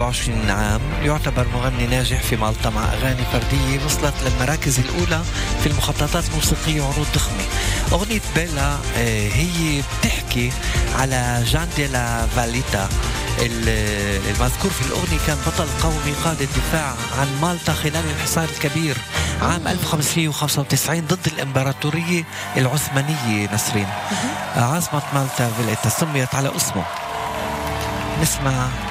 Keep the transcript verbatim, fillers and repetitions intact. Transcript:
وعشرين عام، يعتبر مغني ناجح في مالطا مع أغاني فردية وصلت للمراكز الأولى في المخططات الموسيقية وعروض ضخمة. أغنية بيلا هي بتحكي على جان دي لا فاليتا المذكور في الأغنية، كان بطل قومي قاد الدفاع عن مالطا خلال الحصار الكبير عام ألف وخمسمئة وخمسة وتسعين ضد الإمبراطورية العثمانية. نسرين، عاصمة مالطا فاليتا سميت على اسمه. نسمع